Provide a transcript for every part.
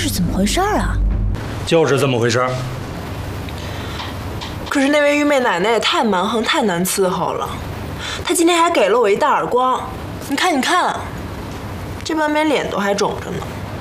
是怎么回事啊？ 就是这么回事。 可是那位玉妹奶奶也太蛮横，太难伺候了。她今天还给了我一大耳光，你看，你看，这半边脸都还肿着呢。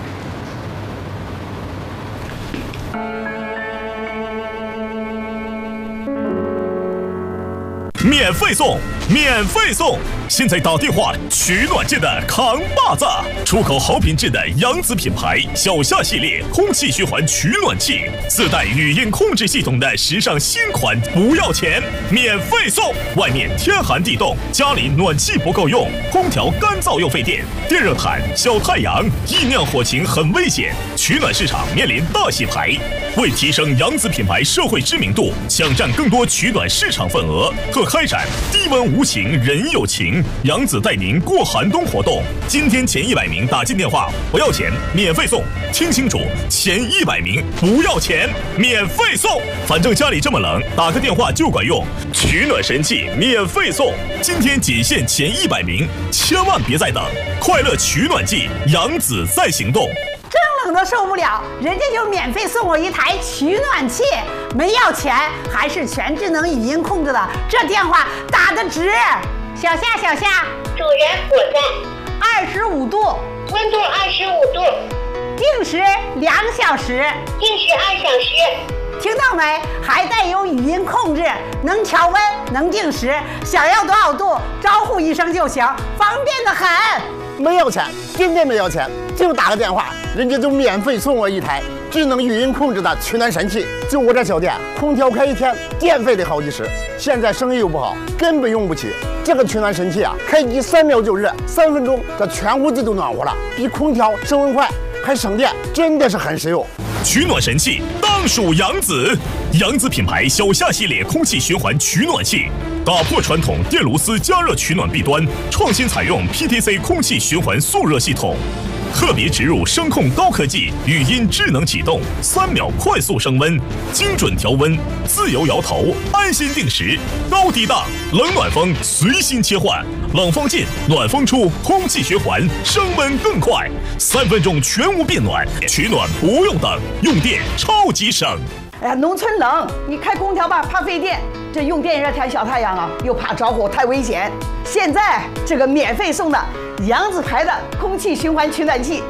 免费送，免费送！现在打电话取暖界的扛把子，出口好品质的扬子品牌小夏系列空气循环取暖器，自带语音控制系统的时尚新款，不要钱，免费送！外面天寒地冻，家里暖气不够用，空调干燥又费电，电热毯、小太阳，易酿火情很危险，取暖市场面临大洗牌。为提升扬子品牌社会知名度，抢占更多取暖市场份额，特开展低温无情人有情，扬子带您过寒冬活动。今天前100名打进电话不要钱，免费送。听清楚，前100名不要钱，免费送。反正家里这么冷，打个电话就管用。取暖神器免费送，今天仅限前100名，千万别再等！快乐取暖季，扬子在行动。 真冷都受不了，人家就免费送我一台取暖器，没要钱，还是全智能语音控制的，这电话打得值。小夏，小夏， 主人我在。 25度， 温度25度， 定时2小时， 定时2小时。 听到没？还带有语音控制，能调温，能定时，想要多少度，招呼一声就行，方便得很。 没要钱，真的没要钱，就打个电话，人家就免费送我一台智能语音控制的取暖神器。就我这小店，空调开1天，电费得好几十，现在生意又不好，根本用不起。这个取暖神器啊，开机3秒就热，3分钟这全屋子都暖和了，比空调升温快，还省电，真的是很实用。 取暖神器当属扬子，扬子品牌小夏系列空气循环取暖器，打破传统电炉丝加热取暖弊端，创新采用 PTC 空气循环速热系统，特别植入声控高科技，语音智能启动，3秒快速升温，精准调温，自由摇头，安心定时，高低档，冷暖风随心切换，冷风进，暖风出，空气循环，升温更快，3分钟全屋变暖，取暖不用等，用电超级省。 哎呀，农村冷，你开空调吧怕费电，这用电热天小太阳啊，又怕着火太危险。现在这个免费送的扬子牌的空气循环取暖器，